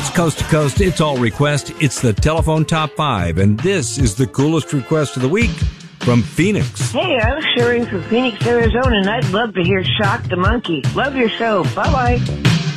It's coast to coast. It's all request. It's the telephone top 5. And this is the coolest request of the week from Phoenix. Hey, I'm Sherry from Phoenix, Arizona, and I'd love to hear Shock the Monkey. Love your show. Bye-bye.